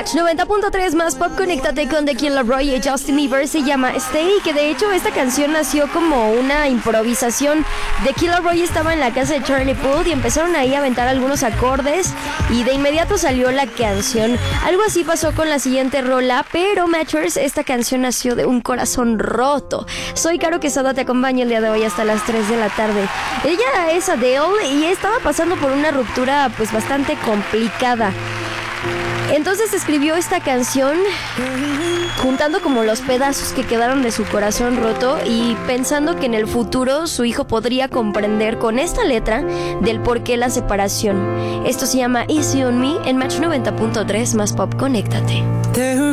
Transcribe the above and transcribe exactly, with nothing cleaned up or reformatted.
Match noventa punto tres más pop, conéctate con The Kid Laroi y Justin Bieber, se llama Stay, que de hecho esta canción nació como una improvisación. The Kid Laroi estaba en la casa de Charlie Puth y empezaron ahí a aventar algunos acordes y de inmediato salió la canción. Algo así pasó con la siguiente rola, pero Matchers, esta canción nació de un corazón roto. Soy Caro Quesada, te acompaño el día de hoy hasta las tres de la tarde. Ella es Adele y estaba pasando por una ruptura pues bastante complicada. Entonces escribió esta canción juntando como los pedazos que quedaron de su corazón roto y pensando que en el futuro su hijo podría comprender con esta letra del por qué la separación. Esto se llama Easy on Me en Match noventa punto tres más pop, conéctate.